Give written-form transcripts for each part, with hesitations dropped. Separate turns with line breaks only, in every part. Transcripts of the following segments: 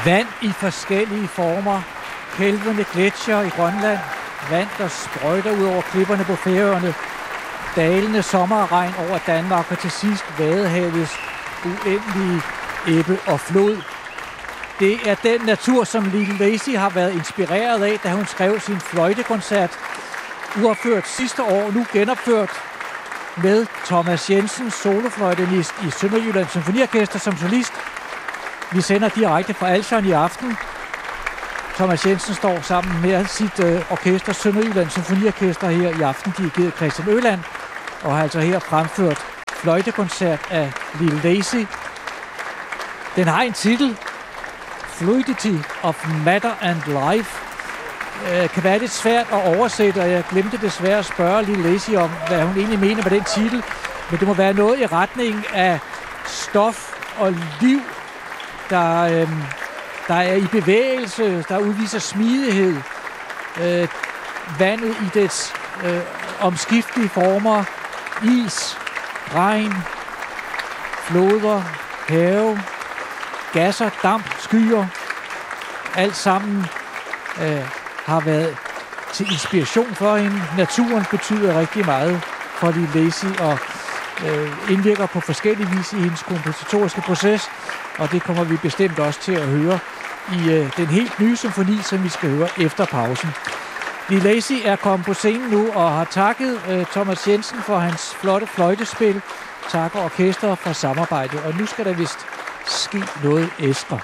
Vand i forskellige former. Kælvende gletsjer i Grønland. Vand, der sprøjter ud over klipperne på Færøerne. Dalende sommerregn over Danmark, og til sidst Vadehavets uendelige ebbe og flod. Det er den natur, som Lille Lacy har været inspireret af, da hun skrev sin fløjtekoncert. Uopført sidste år, nu genopført med Thomas Jensen, solofløjtenist i Sønderjyllands Symfoniorkester som solist. Vi sender direkte fra Alshon i aften. Thomas Jensen står sammen med sit orkester, Sønderjyllands Symfoniorkester, her i aften, dirigeret Christian Øland, og har altså her fremført fløjtekoncert af Lille Lacy. Den har en titel, Fluidity of Matter and Life. Kan være lidt svært at oversætte, og jeg glemte desværre at spørge Lille Lacy om, hvad hun egentlig mener med den titel, men det må være noget i retning af stof og liv, der er i bevægelse, der udviser smidighed, vandet i dets omskiftelige former, is, regn, floder, have, gasser, damp, skyer, alt sammen har været til inspiration for hende. Naturen betyder rigtig meget for Lille Lacy og indvirker på forskellige vis i hendes kompositoriske proces, og det kommer vi bestemt også til at høre i den helt nye symfoni, som vi skal høre efter pausen. Lille Lacy er kommet på scenen nu og har takket Thomas Jensen for hans flotte fløjtespil, takker orkestret for samarbejdet, og nu skal der vist ske noget ekstra.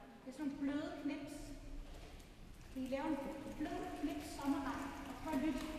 Vi laver en blød knips sommerregn, og prøv at lytte.